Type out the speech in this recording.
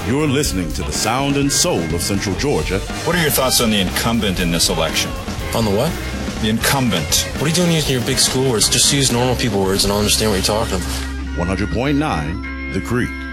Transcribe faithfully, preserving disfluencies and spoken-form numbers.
You're listening to the sound and soul of Central Georgia. What are your thoughts on the incumbent in this election? On the what? The incumbent. What are you doing using your big school words? Just use normal people words and I'll understand what you're talking about. one hundred point nine The Creek.